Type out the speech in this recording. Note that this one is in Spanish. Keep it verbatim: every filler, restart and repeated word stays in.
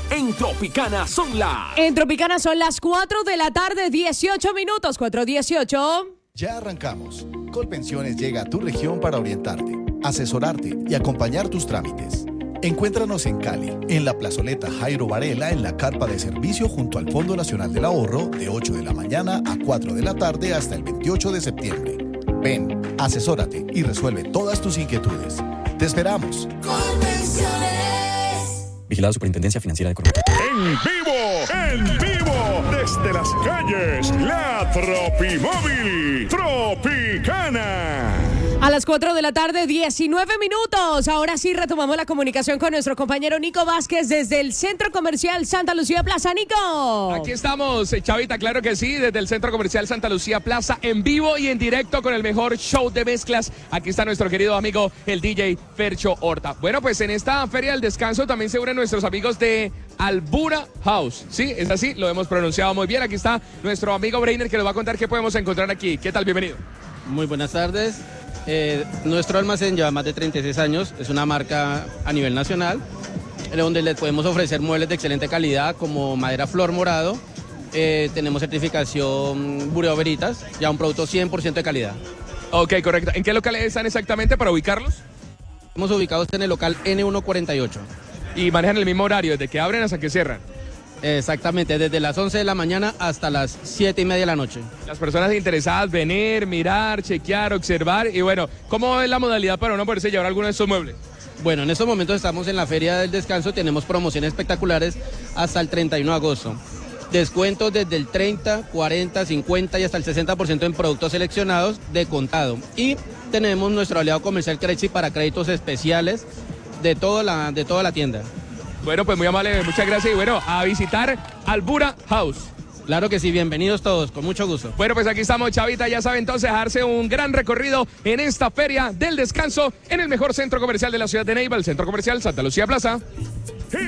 En Tropicana son las... En Tropicana son las cuatro de la tarde, dieciocho minutos, cuatro dieciocho. Ya arrancamos. Colpensiones llega a tu región para orientarte, asesorarte y acompañar tus trámites. Encuéntranos en Cali, en la plazoleta Jairo Varela, en la carpa de servicio junto al Fondo Nacional del Ahorro, de ocho de la mañana a cuatro de la tarde hasta el veintiocho de septiembre. Ven, asesórate y resuelve todas tus inquietudes. ¡Te esperamos! Colpensiones. Vigilado Superintendencia Financiera de Colombia. En vivo, en vivo, desde las calles, la Tropimóvil Tropicana. A las cuatro de la tarde, diecinueve minutos. Ahora sí retomamos la comunicación con nuestro compañero Nico Vázquez desde el Centro Comercial Santa Lucía Plaza. Nico. Aquí estamos, Chavita, claro que sí, desde el Centro Comercial Santa Lucía Plaza, en vivo y en directo con el mejor show de mezclas. Aquí está nuestro querido amigo, el D J Fercho Horta. Bueno, pues en esta Feria del Descanso también se unen nuestros amigos de Albura House. Sí, es así, lo hemos pronunciado muy bien. Aquí está nuestro amigo Brainer que nos va a contar qué podemos encontrar aquí. ¿Qué tal? Bienvenido. Muy buenas tardes. Eh, nuestro almacén lleva más de treinta y seis años, es una marca a nivel nacional, donde les podemos ofrecer muebles de excelente calidad como madera flor morado. Eh, tenemos certificación Bureo Veritas, ya un producto cien por ciento de calidad. Ok, correcto. ¿En qué locales están exactamente para ubicarlos? Estamos ubicados en el local N ciento cuarenta y ocho. Y manejan el mismo horario, desde que abren hasta que cierran. Exactamente, desde las once de la mañana hasta las siete y media de la noche. Las personas interesadas, venir, mirar, chequear, observar. Y bueno, ¿cómo es la modalidad para uno poderse llevar alguno de estos muebles? Bueno, en estos momentos estamos en la Feria del Descanso, tenemos promociones espectaculares hasta el treinta y uno de agosto. Descuentos desde el treinta, cuarenta, cincuenta y hasta el sesenta por ciento en productos seleccionados de contado. Y tenemos nuestro aliado comercial Credit para créditos especiales de, todo la, de toda la tienda. Bueno, pues muy amable, muchas gracias y bueno, a visitar Albura House. Claro que sí, bienvenidos todos, con mucho gusto. Bueno, pues aquí estamos, Chavita, ya saben entonces, a darse un gran recorrido en esta Feria del Descanso en el mejor centro comercial de la ciudad de Neiva, el Centro Comercial Santa Lucía Plaza.